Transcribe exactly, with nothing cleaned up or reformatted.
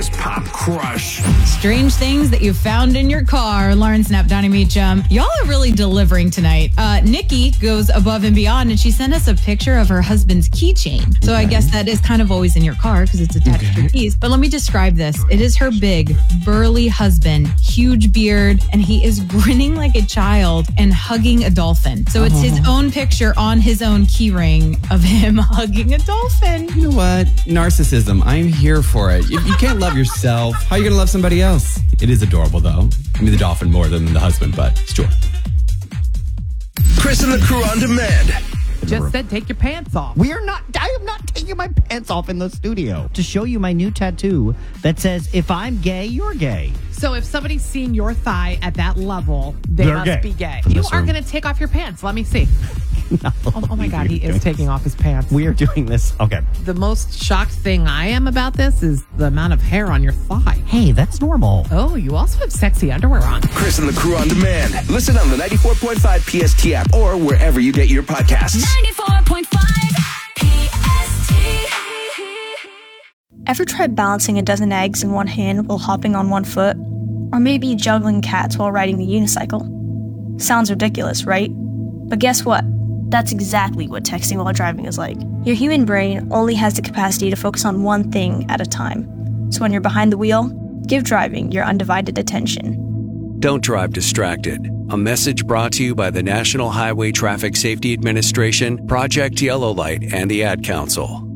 Just pop crush. Strange things that you found in your car. Lauren Snap, Donnie Meacham. Y'all are really delivering tonight. Uh, Nikki goes above and beyond, and she sent us a picture of her husband's keychain. So okay. I guess that is kind of always in your car because it's attached okay. to your keys. But let me describe this. It is her big, burly husband, huge beard, and he is grinning like a child and hugging a dolphin. So it's oh. his own picture on his own key ring of him hugging a dolphin. You know what? Narcissism. I'm here for it. You, you can't love yourself. How are you going to love somebody else? It is adorable, though. I mean, the dolphin more than the husband, but sure. Chris and the crew on demand. Just said take your pants off. We are not, I am not taking my pants off in the studio. To show you my new tattoo that says, if I'm gay, you're gay. So if somebody's seeing your thigh at that level, they They're must gay. be gay. You are going to take off your pants. Let me see. No, oh, oh my God, he is taking off his pants. We are doing this. Okay. The most shocked thing I am about this is the amount of hair on your thigh. Hey, that's normal. Oh, you also have sexy underwear on. Chris and the crew on demand. Listen on the ninety-four point five P S T app or wherever you get your podcasts. ninety-four point five P S T. Ever tried balancing a dozen eggs in one hand while hopping on one foot? Or maybe juggling cats while riding the unicycle? Sounds ridiculous, right? But guess what? That's exactly what texting while driving is like. Your human brain only has the capacity to focus on one thing at a time. So when you're behind the wheel, give driving your undivided attention. Don't drive distracted. A message brought to you by the National Highway Traffic Safety Administration, Project Yellow Light, and the Ad Council.